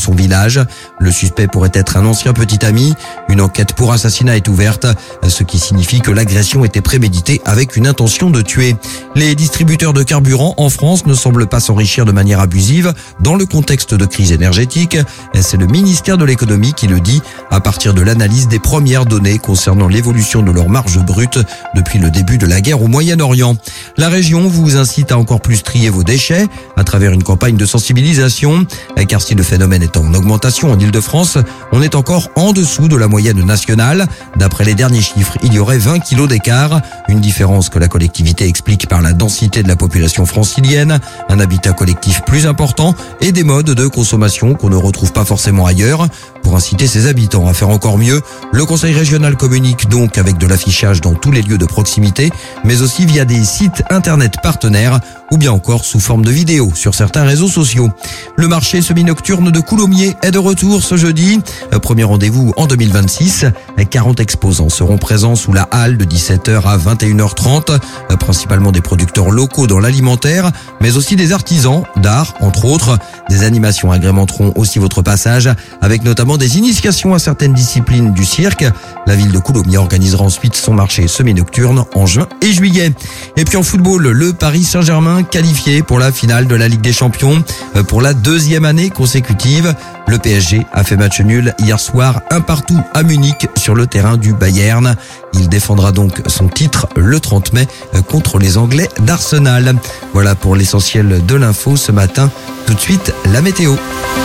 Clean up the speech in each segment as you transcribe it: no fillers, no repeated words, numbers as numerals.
son village. Le suspect pourrait être un ancien petit ami. Une enquête pour assassinat est ouverte, ce qui signifie que l'agression était préméditée avec une intention de tuer. Les distributeurs de carburant en France ne semblent pas s'enrichir de manière abusive dans le contexte de crise énergétique. C'est le ministère de l'économie qui le dit à partir de l'analyse des premières données concernant l'évolution de leur marge brute depuis le début de la guerre au Moyen-Orient. La région vous incite à encore plus trier vos déchets à travers une campagne de sensibilisation, car si le phénomène est en augmentation en Ile-de-France, on est encore en dessous de la moyenne nationale. D'après les derniers chiffres, il y aurait 20 kilos d'écart, une différence que la collectivité explique par la densité de la population francilienne, un habitat collectif plus important et des modes de consommation qu'on ne retrouve pas forcément ailleurs. Pour inciter ses habitants à faire encore mieux, le conseil régional communique donc avec de l'affichage dans tous les lieux de proximité, mais aussi via des sites internet partenaires ou bien encore sous forme de vidéos sur certains réseaux sociaux. Le marché semi-nocturne de Coulommiers est de retour ce jeudi. Premier rendez-vous en 2026. 40 exposants seront présents sous la halle de 17h à 21h30, principalement des producteurs locaux dans l'alimentaire, mais aussi des artisans d'art, entre autres. Des animations agrémenteront aussi votre passage, avec notamment des initiations à certaines disciplines du cirque. La ville de Coulommiers organisera ensuite son marché semi-nocturne en juin et juillet. Et puis en football, le Paris Saint-Germain qualifié pour la finale de la Ligue des Champions pour la deuxième année consécutive. Le PSG a fait match nul hier soir, 1-1 à Munich sur le terrain du Bayern. Il défendra donc son titre le 30 mai contre les Anglais d'Arsenal. Voilà pour l'essentiel de l'info ce matin. Tout de suite, la météo.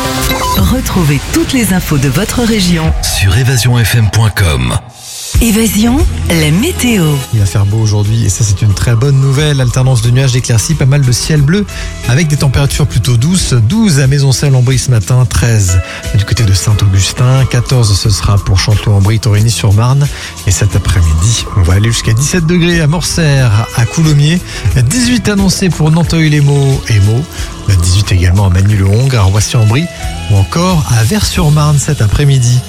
Retrouvez toutes les infos de votre région sur évasionfm.com. Évasion, la météo. Il va faire beau aujourd'hui et ça c'est une très bonne nouvelle. Alternance de nuages, d'éclaircies, pas mal de ciel bleu avec des températures plutôt douces. 12 à Maisonceil-en-Brie ce matin, 13 du côté de Saint-Augustin, 14 ce sera pour Chanteloup-en-Brie, Torigny-sur-Marne. Et cet après-midi, on va aller jusqu'à 17 degrés à Morcerf, à Coulommiers, 18 annoncés pour Nanteuil-les-Maux et Meaux, 18 également à Magny-le-Hongre, à Roissy-en-Brie ou encore à Vers-sur-Marne cet après-midi.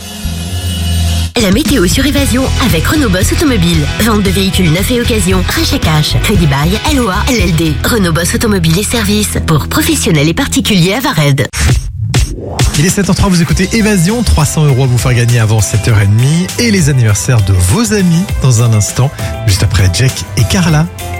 La météo sur Évasion avec Renault Boss Automobile. Vente de véhicules neufs et occasion, rachat cash, crédit bail, LOA, LLD. Renault Boss Automobile et services pour professionnels et particuliers à Vared. Il est 7h03, vous écoutez Évasion, 300 € à vous faire gagner avant 7h30 et les anniversaires de vos amis dans un instant, juste après Jack et Carla.